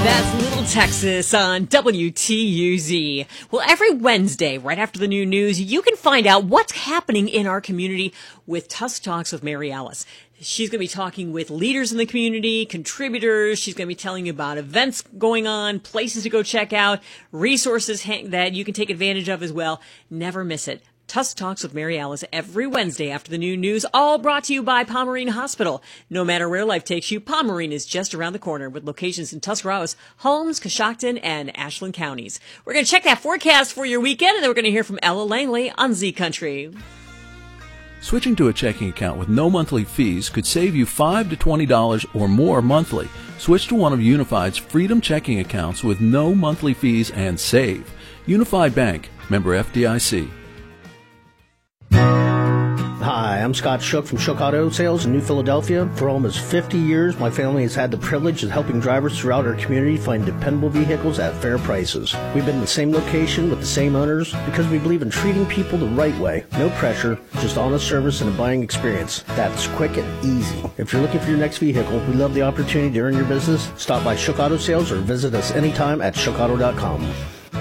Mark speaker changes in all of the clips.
Speaker 1: That's Little Texas on WTUZ. Well, every Wednesday, right after the new news, you can find out what's happening in our community with Tusk Talks with Mary Alice. She's going to be talking with leaders in the community, contributors. She's going to be telling you about events going on, places to go check out, resources that you can take advantage of as well. Never miss it. Tusk Talks with Mary Alice every Wednesday after the new news, all brought to you by Pomerene Hospital. No matter where life takes you, Pomerene is just around the corner with locations in Tuscarawas, Holmes, Coshocton, and Ashland counties. We're going to check that forecast for your weekend, and then we're going to hear from Ella Langley on Z Country.
Speaker 2: Switching to a checking account with no monthly fees could save you $5 to $20 or more monthly. Switch to one of Unified's Freedom checking accounts with no monthly fees and save. Unified Bank, member FDIC.
Speaker 3: Hi, I'm Scott Shook from Shook Auto Sales in New Philadelphia. For almost 50 years, my family has had the privilege of helping drivers throughout our community find dependable vehicles at fair prices. We've been in the same location with the same owners because we believe in treating people the right way. No pressure, just honest service and a buying experience that's quick and easy. If you're looking for your next vehicle, we love the opportunity to earn your business. Stop by Shook Auto Sales or visit us anytime at shookauto.com.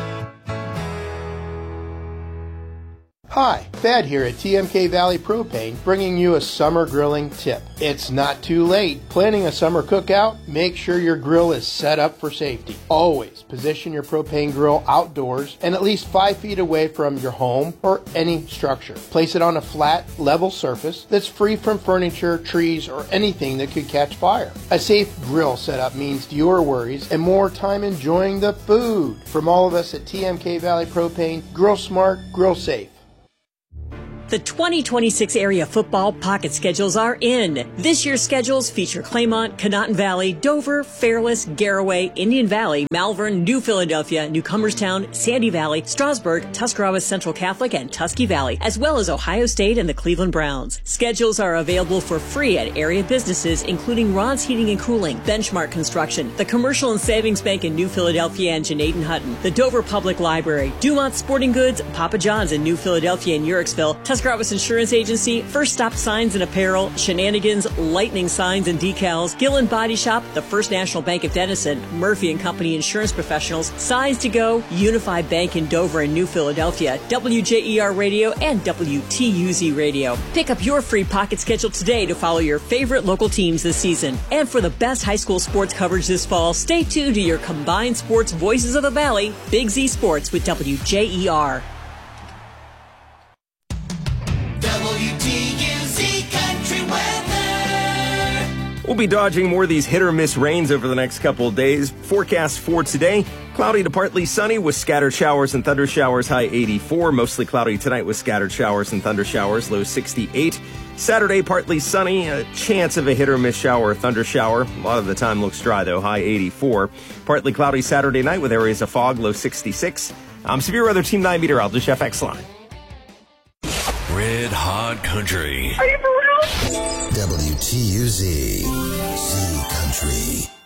Speaker 4: Hi, Thad here at TMK Valley Propane, bringing you a summer grilling tip. It's not too late. Planning a summer cookout? Make sure your grill is set up for safety. Always position your propane grill outdoors and at least 5 feet away from your home or any structure. Place it on a flat, level surface that's free from furniture, trees, or anything that could catch fire. A safe grill setup means fewer worries and more time enjoying the food. From all of us at TMK Valley Propane, grill smart, grill safe.
Speaker 1: The 2026 area football pocket schedules are in. This year's schedules feature Claymont, Conotton Valley, Dover, Fairless, Garraway, Indian Valley, Malvern, New Philadelphia, Newcomerstown, Sandy Valley, Strasburg, Tuscarawas Central Catholic, and Tusky Valley, as well as Ohio State and the Cleveland Browns. Schedules are available for free at area businesses, including Ron's Heating and Cooling, Benchmark Construction, the Commercial and Savings Bank in New Philadelphia and Janaden Hutton, the Dover Public Library, Dumont Sporting Goods, Papa John's in New Philadelphia and Uricksville, Tuscarawas Insurance Agency, First Stop Signs and Apparel, Shenanigans, Lightning Signs and Decals, Gillen Body Shop, the First National Bank of Denison, Murphy & Company Insurance Professionals, Size to Go, Unified Bank in Dover and New Philadelphia, WJER Radio, and WTUZ Radio. Pick up your free pocket schedule today to follow your favorite local teams this season. And for the best high school sports coverage this fall, stay tuned to your combined sports voices of the Valley, Big Z Sports with WJER.
Speaker 5: We'll be dodging more of these hit-or-miss rains over the next couple of days. Forecast for today, cloudy to partly sunny with scattered showers and thunder showers, high 84. Mostly cloudy tonight with scattered showers and thunder showers, low 68. Saturday, partly sunny, a chance of a hit-or-miss shower or thunder shower. A lot of the time looks dry, though, high 84. Partly cloudy Saturday night with areas of fog, low 66. I'm Severe Weather Team 9 meteorologist Jeff Exline.
Speaker 6: Red Hot Country.
Speaker 7: Are you for real?
Speaker 6: WTUZ, Z Country.